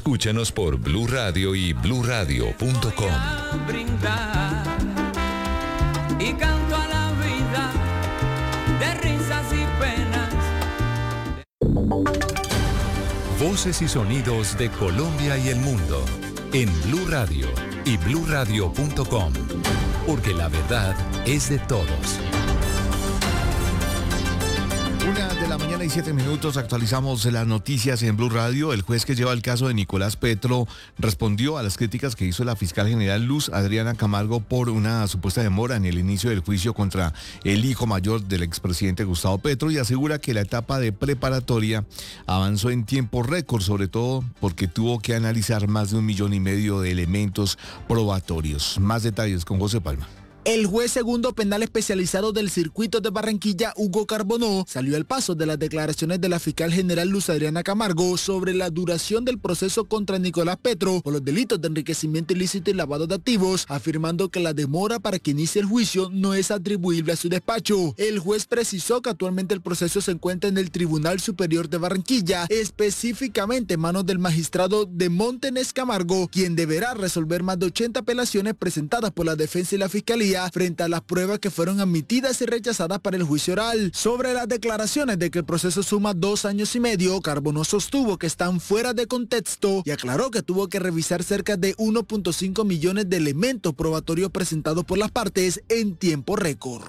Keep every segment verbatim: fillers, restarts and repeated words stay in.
Escúchanos por Blue Radio y blue radio punto com. Y canto a la vida de risas y penas. Voces y sonidos de Colombia y el mundo en Blue Radio y blue radio punto com, porque la verdad es de todos. Una de la mañana y siete minutos, actualizamos las noticias en Blue Radio. El juez que lleva el caso de Nicolás Petro respondió a las críticas que hizo la fiscal general Luz Adriana Camargo por una supuesta demora en el inicio del juicio contra el hijo mayor del expresidente Gustavo Petro, y asegura que la etapa de preparatoria avanzó en tiempo récord, sobre todo porque tuvo que analizar más de un millón y medio de elementos probatorios. Más detalles con José Palma. El juez segundo penal especializado del circuito de Barranquilla, Hugo Carbonó, salió al paso de las declaraciones de la fiscal general Luz Adriana Camargo sobre la duración del proceso contra Nicolás Petro por los delitos de enriquecimiento ilícito y lavado de activos, afirmando que la demora para que inicie el juicio no es atribuible a su despacho. El juez precisó que actualmente el proceso se encuentra en el Tribunal Superior de Barranquilla, específicamente en manos del magistrado de Montenés Camargo, quien deberá resolver más de ochenta apelaciones presentadas por la defensa y la fiscalía frente a las pruebas que fueron admitidas y rechazadas para el juicio oral. Sobre las declaraciones de que el proceso suma dos años y medio, Carbonó sostuvo que están fuera de contexto y aclaró que tuvo que revisar cerca de uno punto cinco millones de elementos probatorios presentados por las partes en tiempo récord.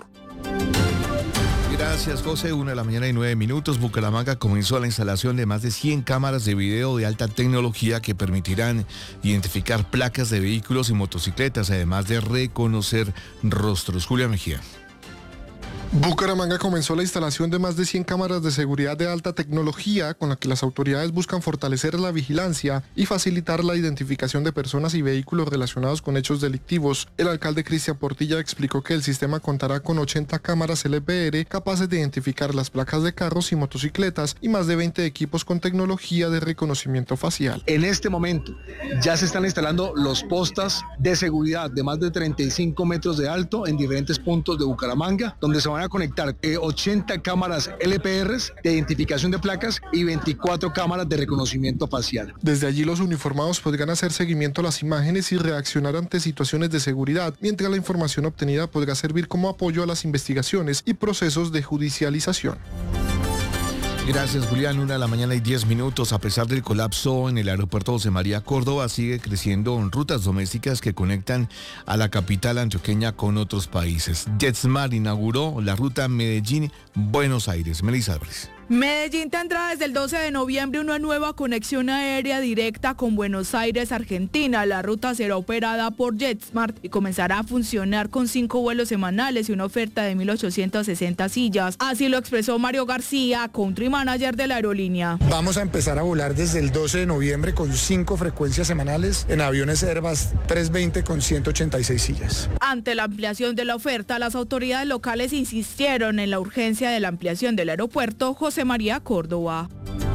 Gracias, José. Una de la mañana y nueve minutos. Bucaramanga comenzó la instalación de más de cien cámaras de video de alta tecnología que permitirán identificar placas de vehículos y motocicletas, además de reconocer rostros. Julia Mejía. Bucaramanga comenzó la instalación de más de cien cámaras de seguridad de alta tecnología con la que las autoridades buscan fortalecer la vigilancia y facilitar la identificación de personas y vehículos relacionados con hechos delictivos. El alcalde Cristian Portilla explicó que el sistema contará con ochenta cámaras L P R capaces de identificar las placas de carros y motocicletas y más de veinte equipos con tecnología de reconocimiento facial. En este momento ya se están instalando los postas de seguridad de más de treinta y cinco metros de alto en diferentes puntos de Bucaramanga, donde se van a conectar eh, ochenta cámaras L P Rs de identificación de placas y veinticuatro cámaras de reconocimiento facial. Desde allí los uniformados podrán hacer seguimiento a las imágenes y reaccionar ante situaciones de seguridad, mientras la información obtenida podrá servir como apoyo a las investigaciones y procesos de judicialización. Gracias, Julián. Una de la mañana y diez minutos. A pesar del colapso en el aeropuerto José María Córdoba, sigue creciendo en rutas domésticas que conectan a la capital antioqueña con otros países. JetSmart inauguró la ruta Medellín-Buenos Aires. Melissa Álvarez. Medellín tendrá desde el doce de noviembre una nueva conexión aérea directa con Buenos Aires, Argentina. La ruta será operada por JetSmart y comenzará a funcionar con cinco vuelos semanales y una oferta de mil ochocientas sesenta sillas. Así lo expresó Mario García, country manager de la aerolínea. Vamos a empezar a volar desde el doce de noviembre con cinco frecuencias semanales en aviones Airbus trescientos veinte con ciento ochenta y seis sillas. Ante la ampliación de la oferta, las autoridades locales insistieron en la urgencia de la ampliación del aeropuerto José María Córdoba.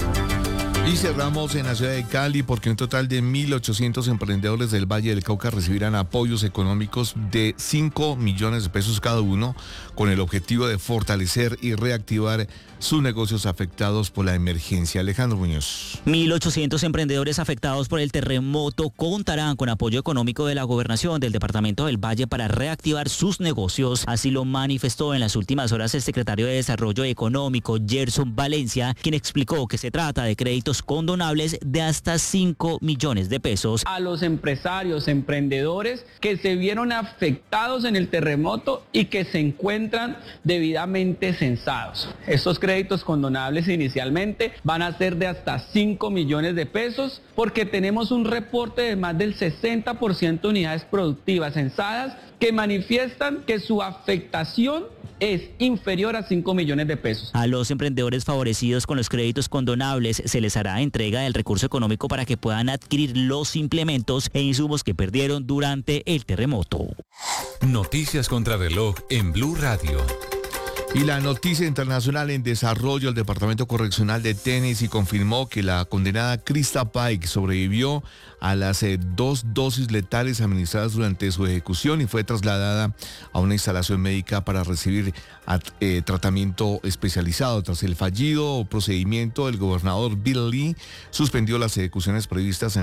Y cerramos en la ciudad de Cali porque un total de mil ochocientos emprendedores del Valle del Cauca recibirán apoyos económicos de cinco millones de pesos cada uno con el objetivo de fortalecer y reactivar sus negocios afectados por la emergencia. Alejandro Muñoz. mil ochocientos emprendedores afectados por el terremoto contarán con apoyo económico de la gobernación del departamento del Valle para reactivar sus negocios. Así lo manifestó en las últimas horas el secretario de Desarrollo Económico, Gerson Valencia, quien explicó que se trata de créditos condonables de hasta cinco millones de pesos. A los empresarios, emprendedores que se vieron afectados en el terremoto y que se encuentran debidamente censados. Estos créditos condonables inicialmente van a ser de hasta cinco millones de pesos porque tenemos un reporte de más del sesenta por ciento de unidades productivas censadas que manifiestan que su afectación es inferior a cinco millones de pesos. A los emprendedores favorecidos con los créditos condonables se les hará entrega del recurso económico para que puedan adquirir los implementos e insumos que perdieron durante el terremoto. Noticias contra reloj en Blue Radio. Y la noticia internacional en desarrollo, el Departamento Correccional de Tennessee confirmó que la condenada Krista Pike sobrevivió a las eh, dos dosis letales administradas durante su ejecución y fue trasladada a una instalación médica para recibir at, eh, tratamiento especializado. Tras el fallido procedimiento, el gobernador Bill Lee suspendió las ejecuciones previstas en